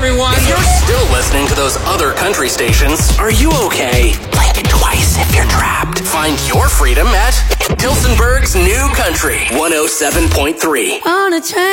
everyone. If you're still listening to those other country stations, are you okay? Blink twice if you're trapped. Find your freedom at Tilsonburg's New Country 107.3. On a train.